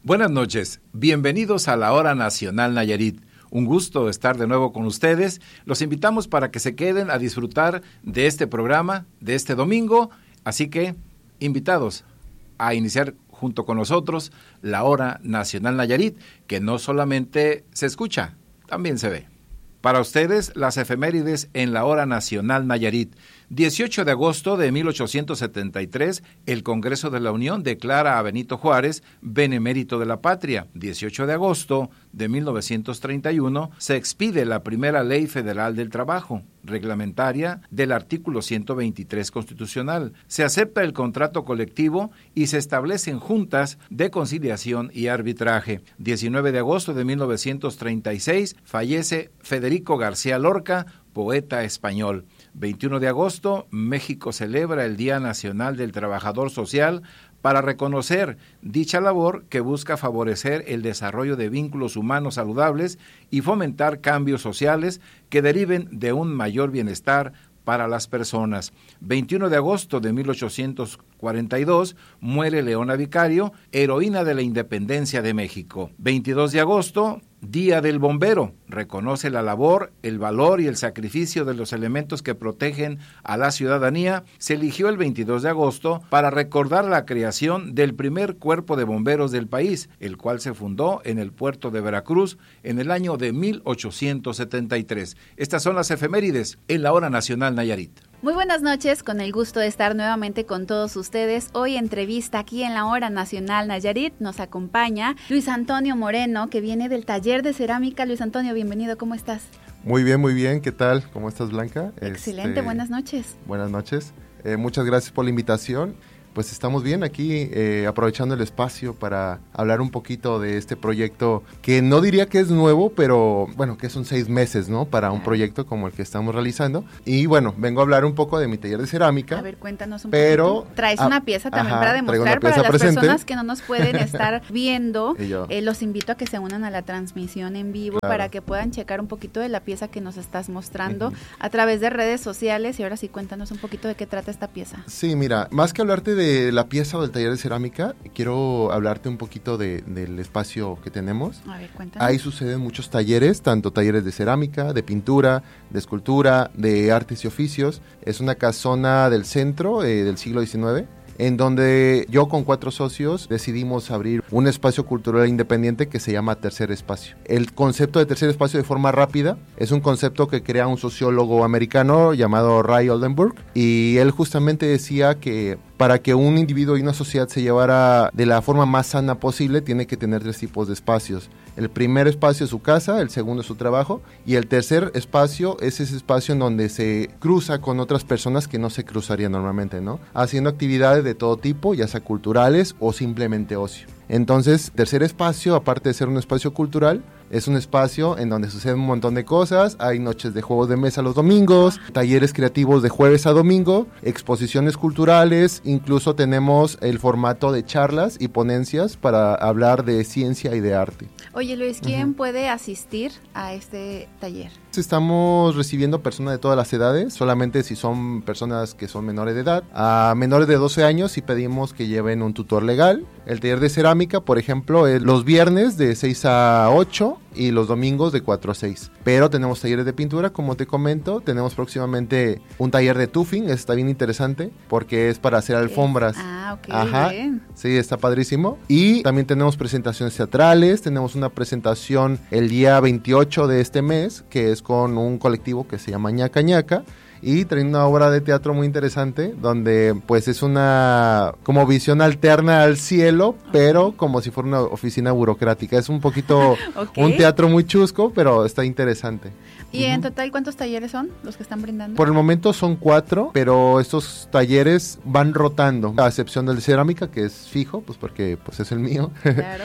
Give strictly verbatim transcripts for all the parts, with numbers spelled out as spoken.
Buenas noches, bienvenidos a la Hora Nacional Nayarit. Un gusto estar de nuevo con ustedes. Los invitamos para que se queden a disfrutar de este programa, de este domingo. Así que, invitados a iniciar junto con nosotros la Hora Nacional Nayarit, que no solamente se escucha, también se ve. Para ustedes, las efemérides en la Hora Nacional Nayarit. dieciocho de agosto de mil ochocientos setenta y tres, el Congreso de la Unión declara a Benito Juárez benemérito de la patria. dieciocho de agosto de mil novecientos treinta y uno, se expide la primera Ley Federal del Trabajo, reglamentaria del artículo ciento veintitrés constitucional. Se acepta el contrato colectivo y se establecen juntas de conciliación y arbitraje. diecinueve de agosto de mil novecientos treinta y seis, fallece Federico García Lorca, poeta español. veintiuno de agosto, México celebra el Día Nacional del Trabajador Social para reconocer dicha labor que busca favorecer el desarrollo de vínculos humanos saludables y fomentar cambios sociales que deriven de un mayor bienestar para las personas. veintiuno de agosto de mil ochocientos cuarenta y dos, muere Leona Vicario, heroína de la independencia de México. veintidós de agosto, Día del Bombero, reconoce la labor, el valor y el sacrificio de los elementos que protegen a la ciudadanía. Se eligió el veintidós de agosto para recordar la creación del primer cuerpo de bomberos del país, el cual se fundó en el puerto de Veracruz en el año de mil ochocientos setenta y tres. Estas son las efemérides en la Hora Nacional Nayarit. Muy buenas noches, con el gusto de estar nuevamente con todos ustedes. Hoy entrevista aquí en la Hora Nacional Nayarit. Nos acompaña Luis Antonio Moreno, que viene del taller de cerámica. Luis Antonio, bienvenido, ¿cómo estás? Muy bien, muy bien, ¿qué tal? ¿Cómo estás, Blanca? Excelente, este, buenas noches. Buenas noches, eh, muchas gracias por la invitación. Pues estamos bien aquí, eh, aprovechando el espacio para hablar un poquito de este proyecto que no diría que es nuevo, pero bueno, que son seis meses, ¿no? Para un proyecto como el que estamos realizando. Y bueno, vengo a hablar un poco de mi taller de cerámica. A ver, cuéntanos un pero, poquito. Traes ah, una pieza también ajá, para demostrar para las presente. personas que no nos pueden estar viendo. Eh, los invito a que se unan a la transmisión en vivo, claro, para que puedan checar un poquito de la pieza que nos estás mostrando uh-huh. a través de redes sociales. Y ahora sí, cuéntanos un poquito de qué trata esta pieza. Sí, mira, más que hablarte de de la pieza o del taller de cerámica, quiero hablarte un poquito de, del espacio que tenemos. A ver, cuéntanos. Ahí suceden muchos talleres, tanto talleres de cerámica, de pintura, de escultura, de artes y oficios. Es una casona del centro eh, del siglo diecinueve, en donde yo con cuatro socios decidimos abrir un espacio cultural independiente que se llama Tercer Espacio. El concepto de Tercer Espacio, de forma rápida, es un concepto que crea un sociólogo americano llamado Ray Oldenburg, y él justamente decía que para que un individuo y una sociedad se llevara de la forma más sana posible, tiene que tener tres tipos de espacios. El primer espacio es su casa, el segundo es su trabajo, y el tercer espacio es ese espacio en donde se cruza con otras personas que no se cruzarían normalmente, ¿no? Haciendo actividades de todo tipo, ya sea culturales o simplemente ocio. Entonces, Tercer Espacio, aparte de ser un espacio cultural, es un espacio en donde suceden un montón de cosas. Hay noches de juegos de mesa los domingos, talleres creativos de jueves a domingo, exposiciones culturales, incluso tenemos el formato de charlas y ponencias para hablar de ciencia y de arte. Oye, Luis, ¿quién uh-huh. puede asistir a este taller? Estamos recibiendo personas de todas las edades, solamente si son personas que son menores de edad. A menores de doce años sí pedimos que lleven un tutor legal. El taller de cerámica, por ejemplo, es los viernes de seis a ocho y los domingos de cuatro a seis. Pero tenemos talleres de pintura, como te comento. Tenemos próximamente un taller de tufing, está bien interesante porque es para hacer alfombras. Ah, ok, Ajá. bien. Sí, está padrísimo. Y también tenemos presentaciones teatrales. Tenemos una presentación el día veintiocho de este mes, que es con un colectivo que se llama Ñaca Ñaca, y traen una obra de teatro muy interesante donde pues es una como visión alterna al cielo, okay, pero como si fuera una oficina burocrática. Es un poquito okay. un teatro muy chusco, pero está interesante. ¿Y uh-huh. en total cuántos talleres son los que están brindando? Por el momento son cuatro, pero estos talleres van rotando, a excepción del de cerámica, que es fijo, pues porque pues es el mío. Claro.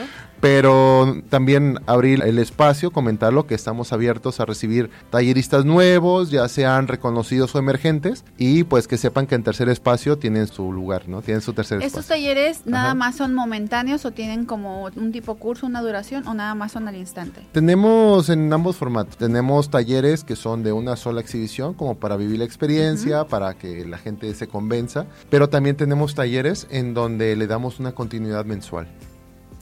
Pero también abrir el espacio, comentarlo, que estamos abiertos a recibir talleristas nuevos, ya sean reconocidos o emergentes, y pues que sepan que en Tercer Espacio tienen su lugar, ¿no? Tienen su tercer ¿Estos espacio. ¿Estos talleres nada Ajá. más son momentáneos o tienen como un tipo curso, una duración, o nada más son al instante? Tenemos en ambos formatos. Tenemos talleres que son de una sola exhibición, como para vivir la experiencia, uh-huh. para que la gente se convenza, pero también tenemos talleres en donde le damos una continuidad mensual.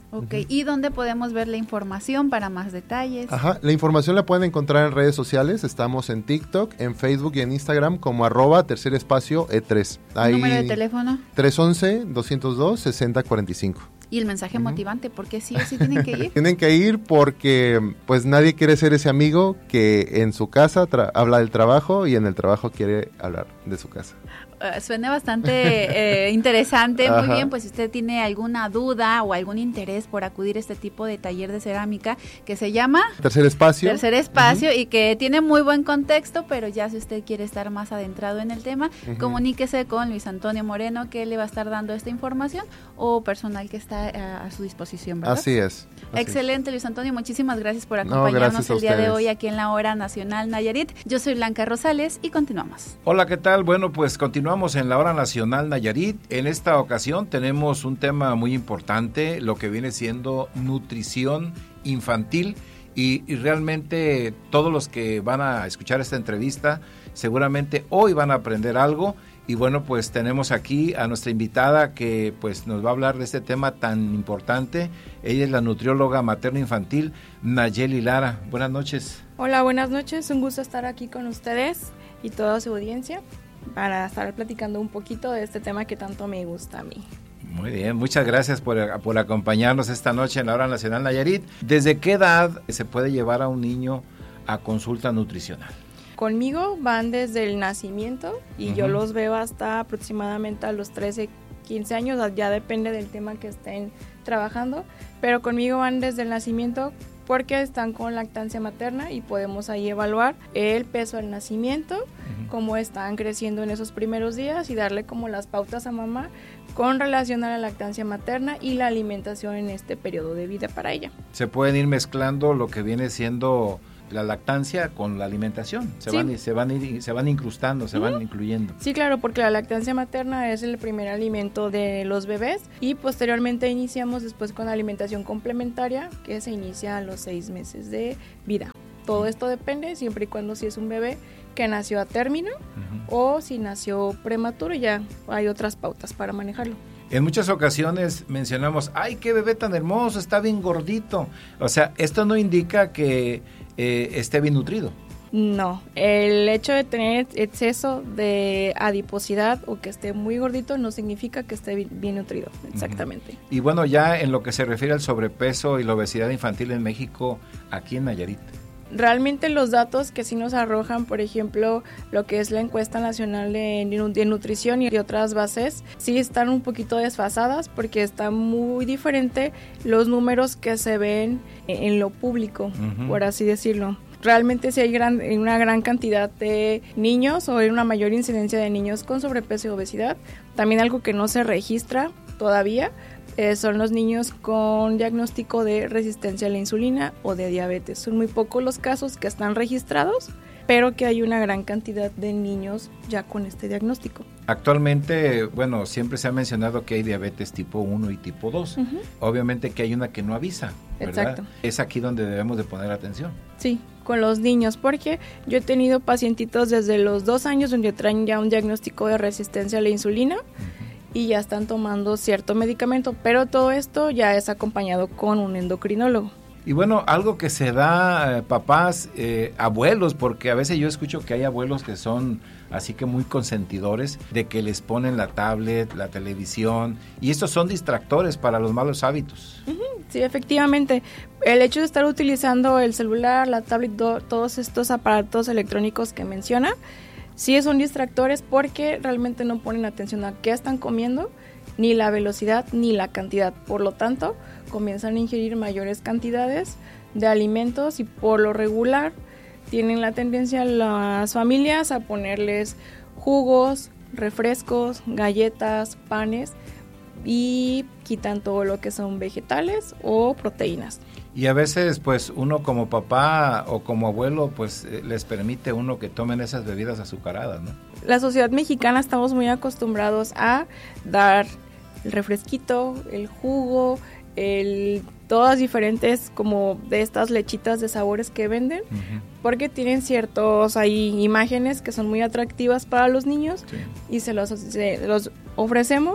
Ok, uh-huh. ¿Y dónde podemos ver la información para más detalles? Ajá, la información la pueden encontrar en redes sociales, estamos en TikTok, en Facebook y en Instagram como arroba tercer espacio E tres. Ahí, ¿número de teléfono? tres once, doscientos dos, sesenta cuarenta y cinco. Y el mensaje uh-huh. motivante, ¿por qué sí o sí tienen que ir? Tienen que ir porque pues nadie quiere ser ese amigo que en su casa tra- habla del trabajo y en el trabajo quiere hablar de su casa. Uh, suena bastante eh, interesante. Ajá. Muy bien, pues si usted tiene alguna duda o algún interés por acudir a este tipo de taller de cerámica que se llama Tercer Espacio. Tercer Espacio uh-huh. y que tiene muy buen contexto, pero ya si usted quiere estar más adentrado en el tema, uh-huh. comuníquese con Luis Antonio Moreno, que le va a estar dando esta información, o personal que está a, a su disposición, ¿verdad? Así es. Así Excelente, es. Luis Antonio, muchísimas gracias por acompañarnos no, el día de hoy aquí en la Hora Nacional Nayarit. Yo soy Blanca Rosales y continuamos. Hola, ¿qué tal? Bueno, pues continuamos en la Hora Nacional Nayarit. En esta ocasión tenemos un tema muy importante, lo que viene siendo nutrición infantil, y, y realmente todos los que van a escuchar esta entrevista seguramente hoy van a aprender algo. Y bueno, pues tenemos aquí a nuestra invitada que pues nos va a hablar de este tema tan importante. Ella es la nutrióloga materno-infantil Nayeli Lara. Buenas noches. Hola, buenas noches. Un gusto estar aquí con ustedes y toda su audiencia para estar platicando un poquito de este tema que tanto me gusta a mí. Muy bien, muchas gracias por, por acompañarnos esta noche en la Hora Nacional Nayarit. ¿Desde qué edad se puede llevar a un niño a consulta nutricional? Conmigo van desde el nacimiento y uh-huh. yo los veo hasta aproximadamente a los trece, quince años, ya depende del tema que estén trabajando, pero conmigo van desde el nacimiento porque están con lactancia materna y podemos ahí evaluar el peso al nacimiento, uh-huh. cómo están creciendo en esos primeros días y darle como las pautas a mamá con relación a la lactancia materna y la alimentación en este periodo de vida para ella. Se pueden ir mezclando lo que viene siendo la lactancia con la alimentación, se, sí. van, se, van, se van incrustando, se uh-huh. van incluyendo. Sí, claro, porque la lactancia materna es el primer alimento de los bebés y posteriormente iniciamos después con la alimentación complementaria que se inicia a los seis meses de vida. Todo esto depende siempre y cuando si es un bebé que nació a término uh-huh. o si nació prematuro, ya hay otras pautas para manejarlo. En muchas ocasiones mencionamos, ¡ay, qué bebé tan hermoso, está bien gordito! O sea, esto no indica que eh, esté bien nutrido. No, el hecho de tener exceso de adiposidad o que esté muy gordito no significa que esté bien, bien nutrido, exactamente. Uh-huh. Y bueno, ya en lo que se refiere al sobrepeso y la obesidad infantil en México, aquí en Nayarit. Realmente los datos que sí nos arrojan, por ejemplo, lo que es la encuesta nacional de, de nutrición y otras bases, sí están un poquito desfasadas porque está muy diferente los números que se ven en lo público, uh-huh. por así decirlo. Realmente sí hay gran, una gran cantidad de niños o hay una mayor incidencia de niños con sobrepeso y obesidad. También algo que no se registra todavía eh, son los niños con diagnóstico de resistencia a la insulina o de diabetes. Son muy pocos los casos que están registrados, pero que hay una gran cantidad de niños ya con este diagnóstico. Actualmente, bueno, siempre se ha mencionado que hay diabetes tipo uno y tipo dos. Uh-huh. Obviamente que hay una que no avisa, ¿verdad? Exacto. Es aquí donde debemos de poner atención. Sí, con los niños, porque yo he tenido pacientitos desde los dos años donde traen ya un diagnóstico de resistencia a la insulina uh-huh. y ya están tomando cierto medicamento, pero todo esto ya es acompañado con un endocrinólogo. Y bueno, algo que se da, eh, papás, eh, abuelos, porque a veces yo escucho que hay abuelos que son así que muy consentidores de que les ponen la tablet, la televisión, y estos son distractores para los malos hábitos. Uh-huh. Sí, efectivamente. El hecho de estar utilizando el celular, la tablet, do, todos estos aparatos electrónicos que menciona, sí son distractores porque realmente no ponen atención a qué están comiendo, ni la velocidad, ni la cantidad. Por lo tanto, comienzan a ingerir mayores cantidades de alimentos y por lo regular tienen la tendencia las familias a ponerles jugos, refrescos, galletas, panes y quitan todo lo que son vegetales o proteínas. Y a veces pues uno como papá o como abuelo pues les permite uno que tomen esas bebidas azucaradas, ¿no? La sociedad mexicana estamos muy acostumbrados a dar el refresquito, el jugo, el todas diferentes como de estas lechitas de sabores que venden, uh-huh. porque tienen ciertos ahí imágenes que son muy atractivas para los niños sí. y se los, se los ofrecemos,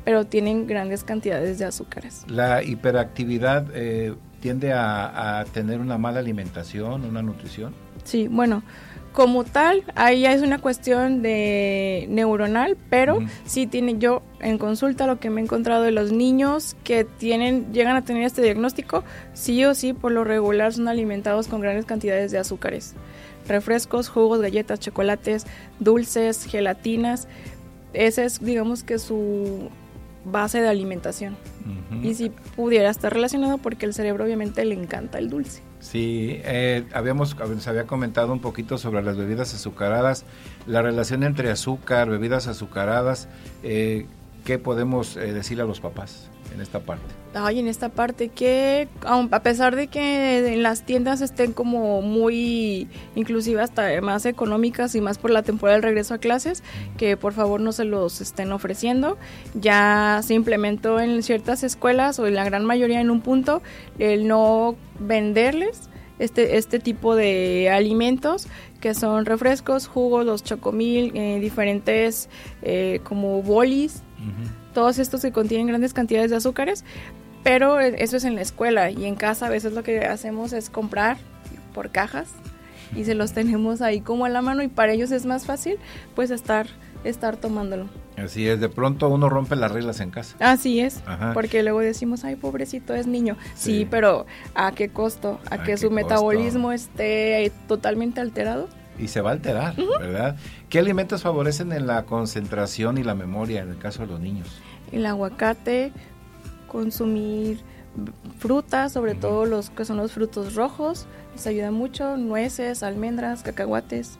pero tienen grandes cantidades de azúcares. ¿La hiperactividad eh, tiende a, a tener una mala alimentación, una nutrición? Sí, bueno, como tal, ahí ya es una cuestión de neuronal, pero uh-huh. sí tiene, yo en consulta lo que me he encontrado de los niños que tienen, llegan a tener este diagnóstico, sí o sí por lo regular son alimentados con grandes cantidades de azúcares, refrescos, jugos, galletas, chocolates, dulces, gelatinas, ese es digamos que su base de alimentación. Uh-huh. Y si pudiera estar relacionado porque el cerebro obviamente le encanta el dulce. Sí, eh, habíamos, se había comentado un poquito sobre las bebidas azucaradas, la relación entre azúcar, bebidas azucaradas, eh, ¿qué podemos eh, decirle a los papás en esta parte? Ay, en esta parte que, a pesar de que en las tiendas estén como muy, inclusive hasta más económicas y más por la temporada del regreso a clases, que por favor no se los estén ofreciendo, ya se implementó en ciertas escuelas o en la gran mayoría en un punto el no venderles este este tipo de alimentos que son refrescos, jugos, los chocomil, eh, diferentes eh, como bolis, uh-huh. todos estos que contienen grandes cantidades de azúcares, pero eso es en la escuela y en casa a veces lo que hacemos es comprar por cajas y se los tenemos ahí como a la mano y para ellos es más fácil pues estar estar tomándolo. Así es, de pronto uno rompe las reglas en casa. Así es, Ajá. porque luego decimos, ay, pobrecito, es niño. Sí, sí pero ¿a qué costo? ¿A, ¿A que su costo? Metabolismo esté totalmente alterado? Y se va a alterar, uh-huh. ¿verdad? ¿Qué alimentos favorecen en la concentración y la memoria en el caso de los niños? El aguacate, consumir frutas, sobre uh-huh. todo los que son los frutos rojos, les ayuda mucho, nueces, almendras, cacahuates.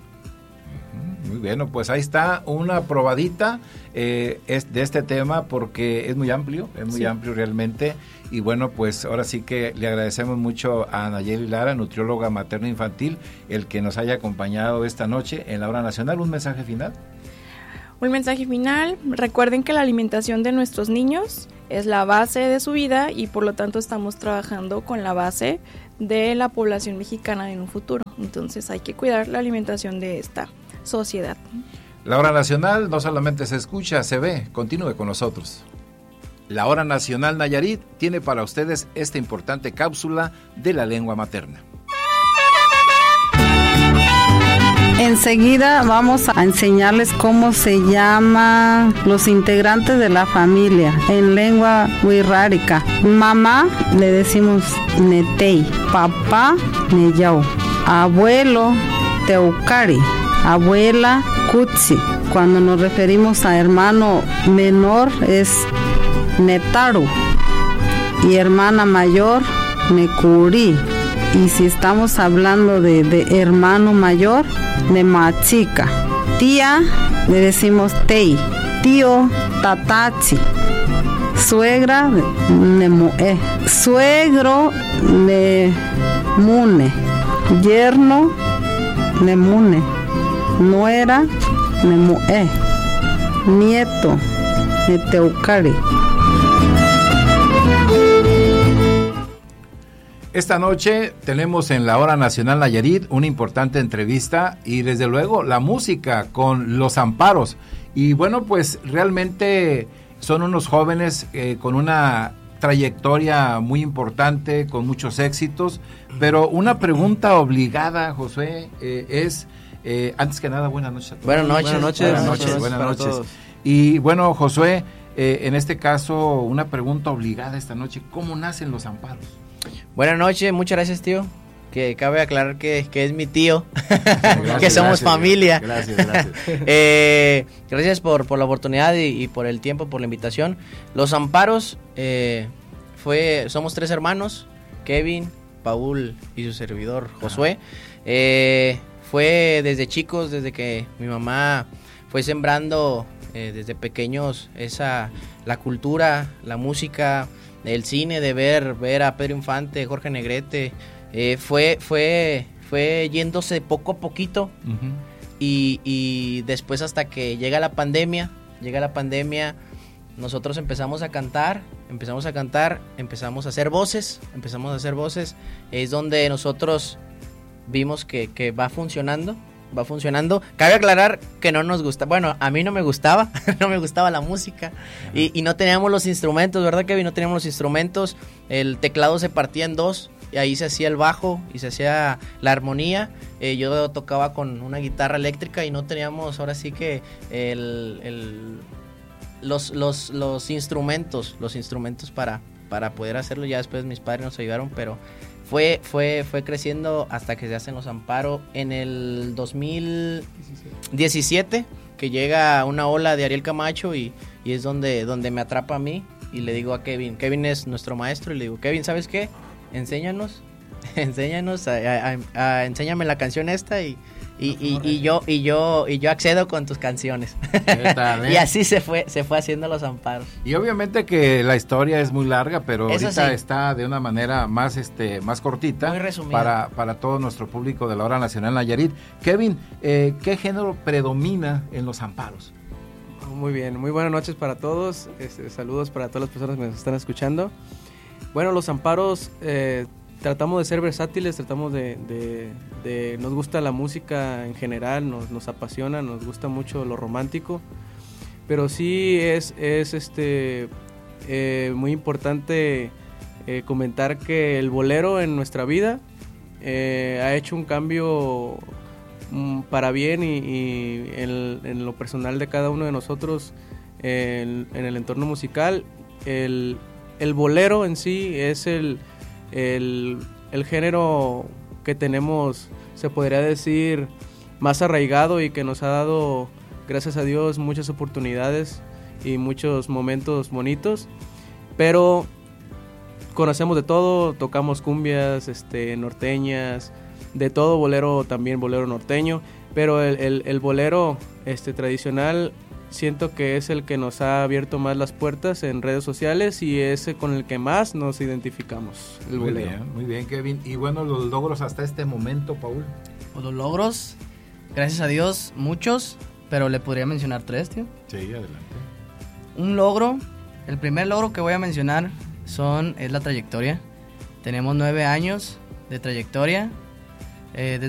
Muy bien, pues ahí está una probadita eh, es de este tema porque es muy amplio, es muy sí. amplio realmente y bueno, pues ahora sí que le agradecemos mucho a Nayeli Lara, nutrióloga materno-infantil, el que nos haya acompañado esta noche en la Hora Nacional. ¿Un mensaje final? Un mensaje final, recuerden que la alimentación de nuestros niños es la base de su vida y por lo tanto estamos trabajando con la base de la población mexicana en un futuro, entonces hay que cuidar la alimentación de esta sociedad. La Hora Nacional no solamente se escucha, se ve. Continúe con nosotros. La Hora Nacional Nayarit tiene para ustedes esta importante cápsula de la lengua materna. Enseguida vamos a enseñarles cómo se llaman los integrantes de la familia en lengua wixárika. Mamá le decimos netei, papá neyau, abuelo teucari, abuela Kutsi. Cuando nos referimos a hermano menor es Netaru y hermana mayor Nekuri. Y si estamos hablando de, de hermano mayor, Nemachika. Tía le decimos Tei. Tío Tatachi. Suegra Nemoe. Suegro Nemune. Yerno Nemune. Nuera Nemoe. Nieto Neteucari. Esta noche tenemos en la Hora Nacional Nayarit una importante entrevista y desde luego la música con Los Amparos. Y bueno, pues realmente son unos jóvenes eh, con una trayectoria muy importante, con muchos éxitos, pero una pregunta obligada, Josué, eh, es, eh, antes que nada, buenas noches. Buenas noches. Buenas noches. Buenas noches. Buenas noches. Buenas noches. Y bueno, Josué, eh, en este caso, una pregunta obligada esta noche, ¿cómo nacen Los Amparos? Buenas noches, muchas gracias, tío. Que cabe aclarar que, que es mi tío, gracias, que somos gracias, familia. Gracias, gracias. eh, gracias por, por la oportunidad y, y por el tiempo, por la invitación. Los Amparos, eh, fue, somos tres hermanos, Kevin, Paul y su servidor Josué. Eh, fue desde chicos, desde que mi mamá fue sembrando eh, desde pequeños esa la cultura, la música, el cine, de ver ver a Pedro Infante, Jorge Negrete, eh, fue fue fue yéndose poco a poquito. Uh-huh. y, y después hasta que llega la pandemia, llega la pandemia, nosotros empezamos a cantar, empezamos a cantar, empezamos a hacer voces, empezamos a hacer voces, es donde nosotros vimos que, que va funcionando va funcionando. Cabe aclarar que no nos gusta, bueno, a mí no me gustaba, no me gustaba la música y, y no teníamos los instrumentos, ¿verdad, Kevin? No teníamos los instrumentos, el teclado se partía en dos y ahí se hacía el bajo y se hacía la armonía. Eh, yo tocaba con una guitarra eléctrica y no teníamos ahora sí que el, el, los, los, los instrumentos, los instrumentos para, para poder hacerlo. Ya después mis padres nos ayudaron, pero fue, fue, fue creciendo hasta que se hacen los amparos en el dos mil diecisiete, que llega una ola de Ariel Camacho y, y es donde, donde me atrapa a mí y le digo a Kevin, Kevin es nuestro maestro y le digo, Kevin, ¿sabes qué? Enséñanos, enséñanos, a, a, a, a, enséñame la canción esta y, y, y, y yo y yo y yo accedo con tus canciones. Tal, eh? Y así se fue se fue haciendo los amparos. Y obviamente que la historia es muy larga, pero Eso ahorita sí. está de una manera más este más cortita, muy resumida, para para todo nuestro público de la Hora Nacional Nayarit. Kevin, eh, ¿qué género predomina en los amparos? Muy bien, muy buenas noches para todos. Este, saludos para todas las personas que nos están escuchando. Bueno, los amparos eh, tratamos de ser versátiles, tratamos de, de, de... Nos gusta la música en general, nos, nos apasiona, nos gusta mucho lo romántico, pero sí es, es este, eh, muy importante eh, comentar que el bolero en nuestra vida eh, ha hecho un cambio mm, para bien y, y en, en lo personal de cada uno de nosotros en, en el entorno musical. El, El bolero en sí es el, el, el género que tenemos, se podría decir, más arraigado y que nos ha dado, gracias a Dios, muchas oportunidades y muchos momentos bonitos. Pero conocemos de todo, tocamos cumbias, este, norteñas, de todo, bolero también, bolero norteño. Pero el, el, el bolero este, tradicional, siento que es el que nos ha abierto más las puertas en redes sociales y es con el que más nos identificamos, el muy bolero. Bien, muy bien, Kevin. Y bueno, los logros hasta este momento, Paul. Pues los logros, gracias a Dios, muchos, pero le podría mencionar tres, tío. Sí, adelante. Un logro, el primer logro que voy a mencionar son es la trayectoria. Tenemos nueve años de trayectoria. Eh,